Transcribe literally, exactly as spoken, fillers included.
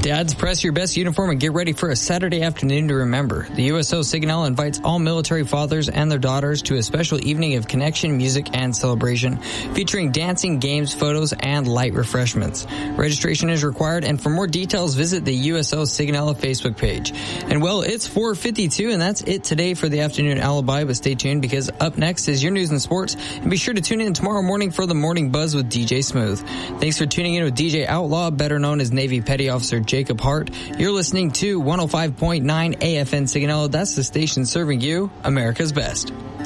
Dads, press your best uniform and get ready for a Saturday afternoon to remember. The U S O Signal invites all military fathers and their daughters to a special evening of connection, music, and celebration, featuring dancing, games, photos, and light refreshments. Registration is required, and for more details, visit the U S O Signal Facebook page. And well, it's four fifty-two, and that's it today for the Afternoon Alibi, but stay tuned because up next is your news and sports, and be sure to tune in tomorrow morning for the Morning Buzz with D J Smooth. Thanks for tuning in with D J Outlaw, better known as Navy Petty Officer Jacob Hart. You're listening to one oh five point nine A F N Signal. That's the station serving you America's best.